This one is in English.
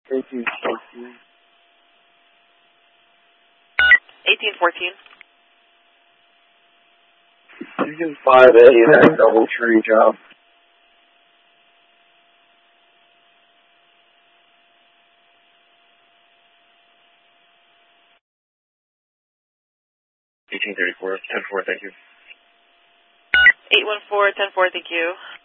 1814. 1814. You can 5A that double tree job. $18.34, 10-4, thank you. 814, 10-4, thank you.